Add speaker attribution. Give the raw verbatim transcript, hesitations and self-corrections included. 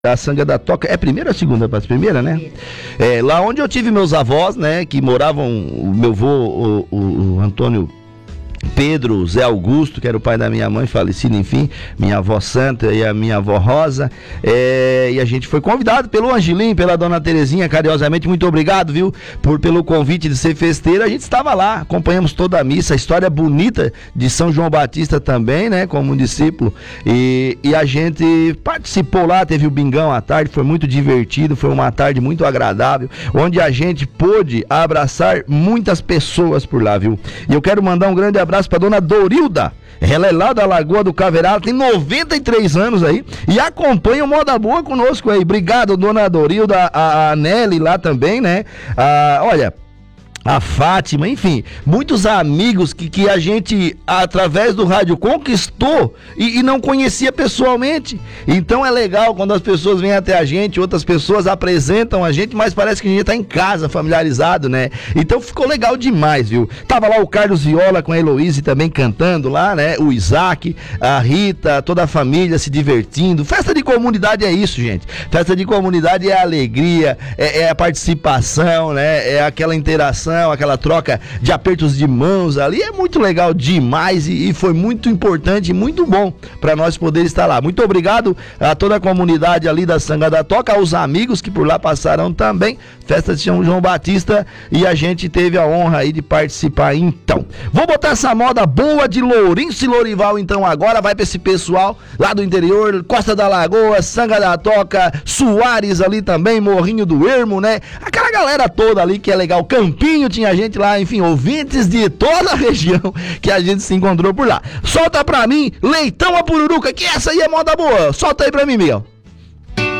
Speaker 1: da Sanga da Toca, é primeira ou segunda? Primeira, né? É, lá onde eu tive meus avós, né, que moravam, o meu avô, o, o, o Antônio Pedro, Zé Augusto, que era o pai da minha mãe, falecido, enfim, minha avó Santa e a minha avó Rosa, é, e a gente foi convidado pelo Angelim, pela dona Terezinha, carinhosamente, muito obrigado, viu, por, pelo convite de ser festeiro. A gente estava lá, acompanhamos toda a missa, a história bonita de São João Batista também, né, como um discípulo, e, e a gente participou lá, teve o bingão à tarde, foi muito divertido, foi uma tarde muito agradável, onde a gente pôde abraçar muitas pessoas por lá, viu, e eu quero mandar um grande abraço abraço pra dona Dorilda, ela é lá da Lagoa do Caverá, tem noventa e três anos aí e acompanha o Moda Boa conosco aí. Obrigado, dona Dorilda, a, a Nelly lá também, né? Ah, olha, a Fátima, enfim, muitos amigos que, que a gente, através do rádio, conquistou e, e não conhecia pessoalmente. Então é legal quando as pessoas vêm até a gente, outras pessoas apresentam a gente, mas parece que a gente tá em casa, familiarizado, né? Então ficou legal demais, viu? Tava lá o Carlos Viola com a Heloíse também cantando lá, né? O Isaac, a Rita, toda a família se divertindo. Festa de comunidade é isso, gente. Festa de comunidade é a alegria, é, é a participação, né? É aquela interação, aquela troca de apertos de mãos ali, é muito legal demais e, e foi muito importante e muito bom para nós poder estar lá. Muito obrigado a toda a comunidade ali da Sanga da Toca, aos amigos que por lá passaram também, festa de São João Batista, e a gente teve a honra aí de participar. Então, vou botar essa moda boa de Lourenço e Lorival então agora, vai para esse pessoal lá do interior, Costa da Lagoa, Sanga da Toca, Soares ali também, Morrinho do Ermo, né? Aquela galera toda ali que é legal, Campinho, tinha gente lá, enfim, ouvintes de toda a região que a gente se encontrou por lá. Solta pra mim, Leitão a Pururuca, que essa aí é moda boa. Solta aí pra mim, Miguel.